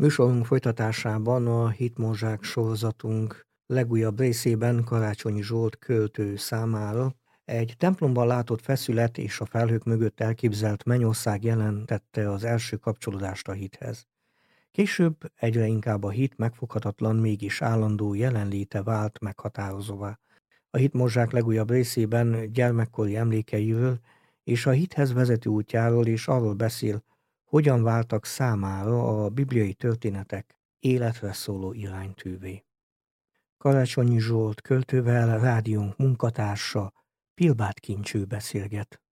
Műsorunk folytatásában a Hitmorzsák sorozatunk legújabb részében Karácsonyi Zsolt költő számára egy templomban látott feszület és a felhők mögött elképzelt mennyország jelentette az első kapcsolódást a hithez. Később egyre inkább a hit megfoghatatlan, mégis állandó jelenléte vált meghatározóvá. A Hitmorzsák legújabb részében gyermekkori emlékeiről és a hithez vezető útjáról és arról beszél, hogyan váltak számára a bibliai történetek életre szóló iránytűvé. Karácsonyi Zsolt költővel rádiónk munkatársa Pilbáth Kincső beszélget.